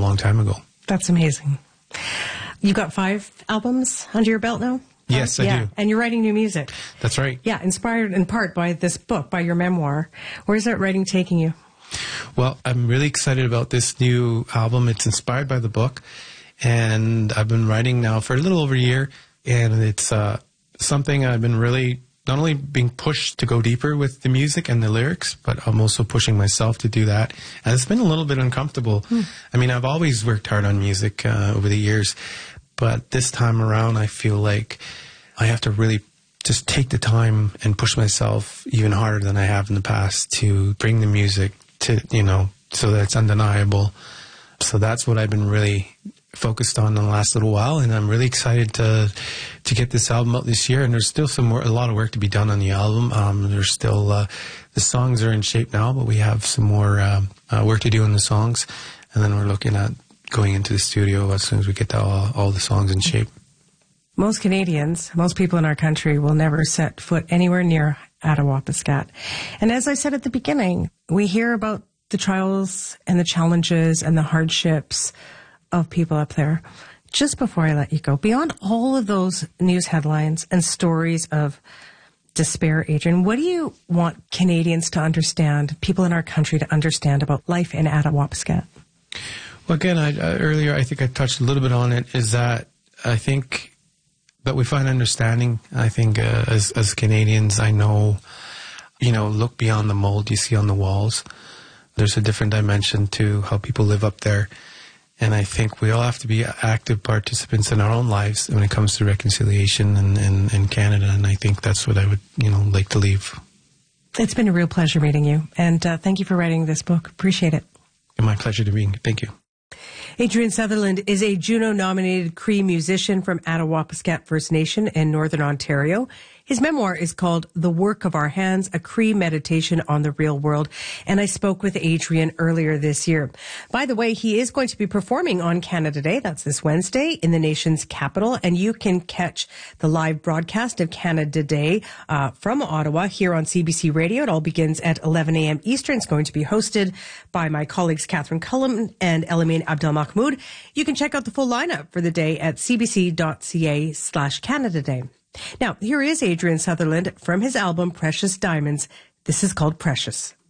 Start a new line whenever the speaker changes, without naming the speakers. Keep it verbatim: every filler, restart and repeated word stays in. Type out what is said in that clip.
long time ago.
That's amazing. You've got five albums under your belt now?
Yes, I
yeah.
do.
And you're writing new music.
That's right.
Yeah, inspired in part by this book, by your memoir. Where's that writing taking you?
Well, I'm really excited about this new album. It's inspired by the book, and I've been writing now for a little over a year, and it's uh, something I've been really not only being pushed to go deeper with the music and the lyrics, but I'm also pushing myself to do that. And it's been a little bit uncomfortable. Hmm. I mean, I've always worked hard on music uh, over the years, but this time around, I feel like I have to really just take the time and push myself even harder than I have in the past to bring the music to, you know, so that it's undeniable. So that's what I've been really focused on in the last little while, and I'm really excited to to get this album out this year. And there's still some more, a lot of work to be done on the album. Um, there's still uh, the songs are in shape now, but we have some more uh, uh, work to do on the songs, and then we're looking at going into the studio as soon as we get the, all, all the songs in shape.
Most Canadians, most people in our country will never set foot anywhere near Attawapiskat. And as I said at the beginning, we hear about the trials and the challenges and the hardships of people up there. Just before I let you go, beyond all of those news headlines and stories of despair, Adrian, what do you want Canadians to understand, people in our country to understand about life in Attawapiskat?
Well, again, I, uh, earlier I think I touched a little bit on it, is that I think that we find understanding. I think uh, as, as Canadians, I know, you know, look beyond the mold you see on the walls. There's a different dimension to how people live up there. And I think we all have to be active participants in our own lives when it comes to reconciliation in, in, in Canada. And I think that's what I would, you know, like to leave.
It's been a real pleasure meeting you. And uh, thank you for writing this book. Appreciate it.
My pleasure to be here. Thank you.
Adrian Sutherland is a Juno-nominated Cree musician from Attawapiskat First Nation in Northern Ontario. His memoir is called The Work of Our Hands, a Cree Meditation on the Real World. And I spoke with Adrian earlier this year. By the way, he is going to be performing on Canada Day. That's this Wednesday in the nation's capital. And you can catch the live broadcast of Canada Day uh, from Ottawa here on C B C Radio. It all begins at eleven a.m. Eastern. It's going to be hosted by my colleagues Catherine Cullum and Elamine Abdelmahmoud. You can check out the full lineup for the day at cbc.ca slash Canada Day. Now, here is Adrian Sutherland from his album Precious Diamonds. This is called Precious.